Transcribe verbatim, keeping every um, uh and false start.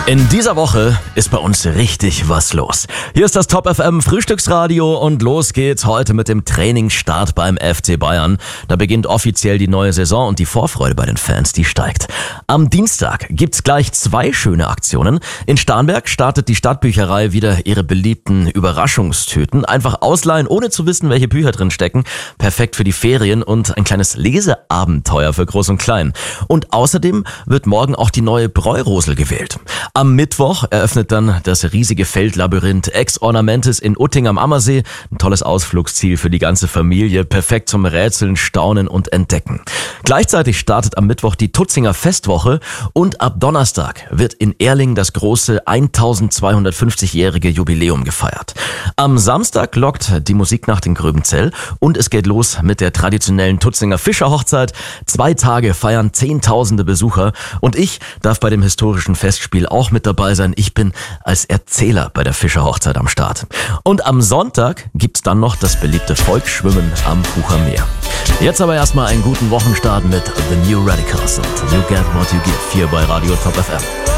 In dieser Woche ist bei uns richtig was los. Hier ist das Top F M Frühstücksradio und los geht's heute mit dem Trainingsstart beim F C Bayern. Da beginnt offiziell die neue Saison und die Vorfreude bei den Fans, die steigt. Am Dienstag gibt's gleich zwei schöne Aktionen. In Starnberg startet die Stadtbücherei wieder ihre beliebten Überraschungstüten. Einfach ausleihen, ohne zu wissen, welche Bücher drin stecken. Perfekt für die Ferien und ein kleines Leseabenteuer für Groß und Klein. Und außerdem wird morgen auch die neue Bräurosel gewählt. Am Mittwoch eröffnet dann das riesige Feldlabyrinth Ex Ornamentis in Utting am Ammersee. Ein tolles Ausflugsziel für die ganze Familie, perfekt zum Rätseln, Staunen und Entdecken. Gleichzeitig startet am Mittwoch die Tutzinger Festwoche und ab Donnerstag wird in Erling das große eintausendzweihundertfünfzigjährige Jubiläum gefeiert. Am Samstag lockt die Musiknacht in Gröbenzell und es geht los mit der traditionellen Tutzinger Fischerhochzeit. Zwei Tage feiern zehntausende Besucher und ich darf bei dem historischen Festspiel auch mit dabei sein. Ich bin als Erzähler bei der Fischerhochzeit am Start. Und am Sonntag gibt's dann noch das beliebte Volksschwimmen am Pucher Meer. Jetzt aber erstmal einen guten Wochenstart mit The New Radicals und You Get What You Give hier bei Radio Top F M.